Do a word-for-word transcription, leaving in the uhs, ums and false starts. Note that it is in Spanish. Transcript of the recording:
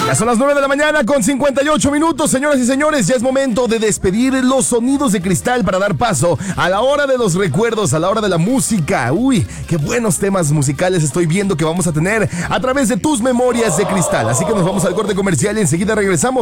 Ya son las nueve de la mañana con cincuenta y ocho minutos, señoras y señores. Ya es momento de despedir los sonidos de cristal para dar paso a la hora de los recuerdos, a la hora de la música. Uy, qué buenos temas musicales estoy viendo que vamos a tener a través de tus memorias de cristal. Así que nos vamos al corte comercial y enseguida regresamos.